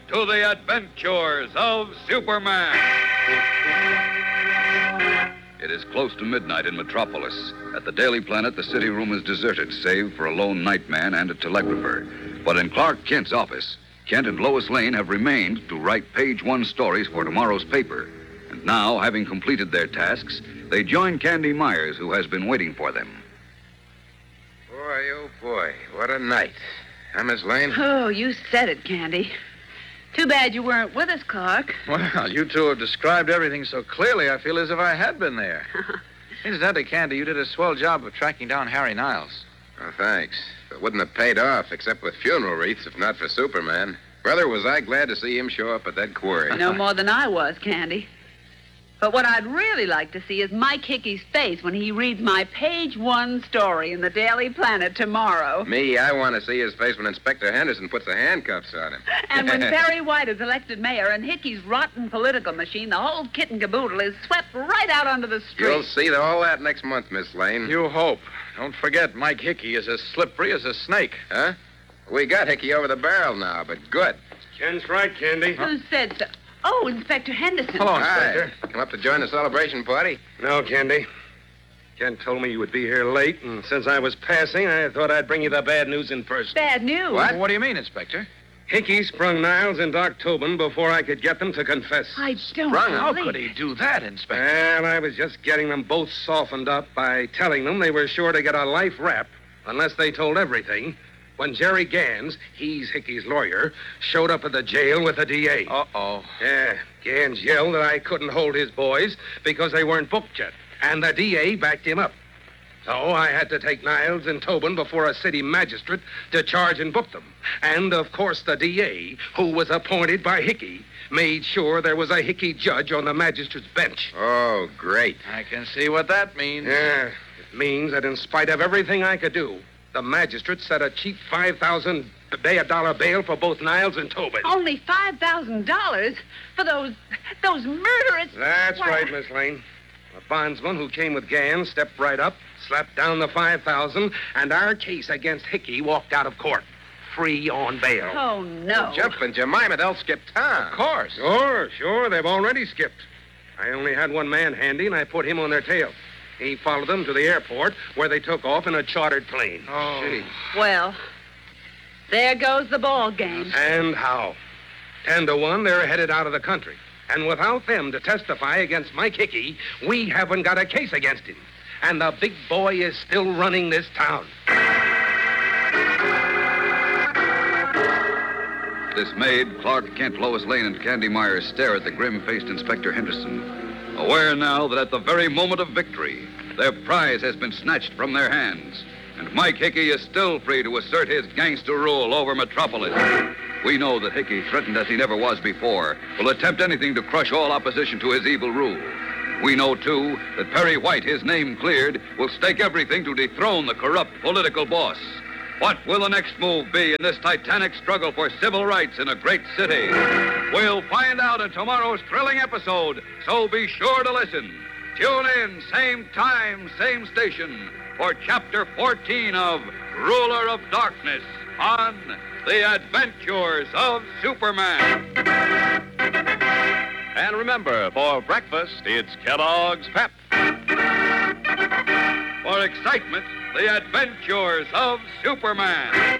to the adventures of Superman. It is close to midnight in Metropolis. At the Daily Planet, the city room is deserted, save for a lone nightman and a telegrapher. But in Clark Kent's office, Kent and Lois Lane have remained to write page-one stories for tomorrow's paper. And now, having completed their tasks, they join Candy Myers, who has been waiting for them. Boy, oh boy, what a night. Huh, Miss Lane? Oh, you said it, Candy. Too bad you weren't with us, Clark. Well, you two have described everything so clearly, I feel as if I had been there. Incidentally, Candy, you did a swell job of tracking down Harry Niles. Oh, thanks. It wouldn't have paid off except with funeral wreaths if not for Superman. Brother, was I glad to see him show up at that quarry. No more than I was, Candy. But what I'd really like to see is Mike Hickey's face when he reads my page-one story in the Daily Planet tomorrow. Me, I want to see his face when Inspector Henderson puts the handcuffs on him. And when Perry White is elected mayor and Hickey's rotten political machine, the whole kit and caboodle is swept right out onto the street. You'll see all that next month, Miss Lane. You hope. Don't forget, Mike Hickey is as slippery as a snake. Huh? We got Hickey over the barrel now, but good. Ken's right, Candy. Who said so? Oh, Inspector Henderson. Hello, Hi. Inspector. Come up to join the celebration party? No, Candy. Ken told me you would be here late, and since I was passing, I thought I'd bring you the bad news in person. Bad news. What do you mean, Inspector? Hickey sprung Niles and Doc Tobin before I could get them to confess. I don't Sprung? How believe could he do that, Inspector? Well, I was just getting them both softened up by telling them they were sure to get a life rap unless they told everything when Jerry Gans, he's Hickey's lawyer, showed up at the jail with the DA. Uh-oh. Yeah, Gans yelled that I couldn't hold his boys because they weren't booked yet, and the DA backed him up. So I had to take Niles and Tobin before a city magistrate to charge and book them. And, of course, the DA, who was appointed by Hickey, made sure there was a Hickey judge on the magistrate's bench. Oh, great. I can see what that means. Yeah, it means that in spite of everything I could do, the magistrate set a cheap $5,000 a bail for both Niles and Tobin. Only $5,000 for those murderous... That's Why- right, Miss Lane. The bondsman who came with Gans stepped right up, slapped down the $5,000, and our case against Hickey walked out of court, free on bail. Oh, no. Jumping Jemima, they'll skip town. Of course. Sure, they've already skipped. I only had one man handy, and I put him on their tail. He followed them to the airport, where they took off in a chartered plane. Oh. Gee. Well, there goes the ball game. And how? 10-1, they're headed out of the country. And without them to testify against Mike Hickey, we haven't got a case against him. And the big boy is still running this town. Dismayed, Clark Kent, Lois Lane, and Candy Myers stare at the grim-faced Inspector Henderson, aware now that at the very moment of victory, their prize has been snatched from their hands, and Mike Hickey is still free to assert his gangster rule over Metropolis. We know that Hickey, threatened as he never was before, will attempt anything to crush all opposition to his evil rule. We know, too, that Perry White, his name cleared, will stake everything to dethrone the corrupt political boss. What will the next move be in this titanic struggle for civil rights in a great city? We'll find out in tomorrow's thrilling episode, so be sure to listen. Tune in, same time, same station, for Chapter 14 of Ruler of Darkness on The Adventures of Superman. And remember, for breakfast, it's Kellogg's Pep. For excitement, The Adventures of Superman.